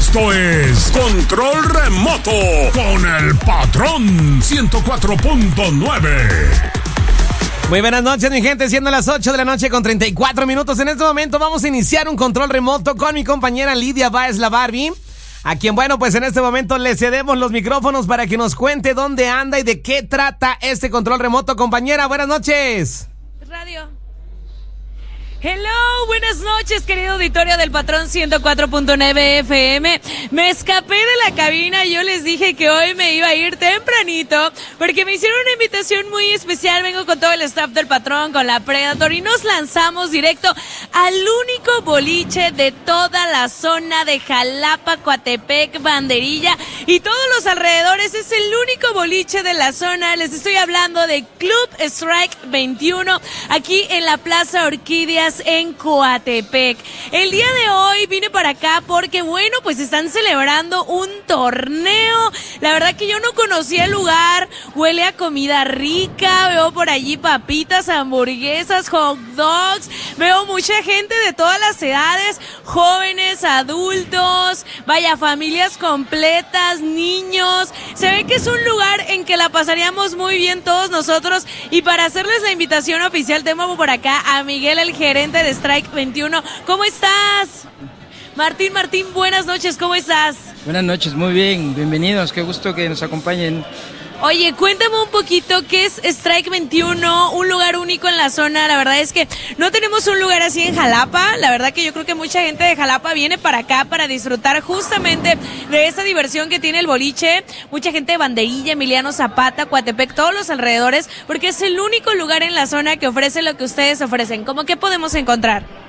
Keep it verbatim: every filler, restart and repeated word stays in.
Esto es Control Remoto con el Patrón ciento cuatro punto nueve. Muy buenas noches, mi gente, siendo las ocho de la noche con treinta y cuatro minutos. En este momento vamos a iniciar un control remoto con mi compañera Lidia Báez, la Barbie, a quien, bueno, pues en este momento le cedemos los micrófonos para que nos cuente dónde anda y de qué trata este control remoto. Compañera, buenas noches. Radio. Hello, buenas noches, querido auditorio del Patrón ciento cuatro punto nueve F M. Me escapé de la cabina y yo les dije que hoy me iba a ir tempranito porque me hicieron una invitación muy especial. Vengo con todo el staff del Patrón, con la Predator, y nos lanzamos directo al único boliche de toda la zona de Jalapa, Coatepec, Banderilla y todos los alrededores. Es el único boliche de la zona. Les estoy hablando de Club Strike veintiuno, aquí en la Plaza Orquídeas en Coatepec. El día de hoy vine para acá porque, bueno, pues están celebrando un torneo. La verdad que yo no conocía el lugar. Huele a comida rica, veo por allí papitas, hamburguesas, hot dogs, veo mucha gente de todas las edades, jóvenes, adultos, vaya, familias completas, niños. Se ve que es un lugar en que la pasaríamos muy bien todos nosotros, y para hacerles la invitación oficial tengo por acá a Miguel, el gerente de Strike veintiuno. ¿Cómo estás? Martín, Martín, buenas noches, ¿cómo estás? Buenas noches, muy bien, bienvenidos, qué gusto que nos acompañen. Oye, cuéntame un poquito qué es Strike veintiuno, un lugar único en la zona. La verdad es que no tenemos un lugar así en Jalapa. La verdad que yo creo que mucha gente de Jalapa viene para acá para disfrutar justamente de esa diversión que tiene el boliche. Mucha gente de Banderilla, Emiliano Zapata, Coatepec, todos los alrededores, porque es el único lugar en la zona que ofrece lo que ustedes ofrecen. ¿Cómo qué podemos encontrar?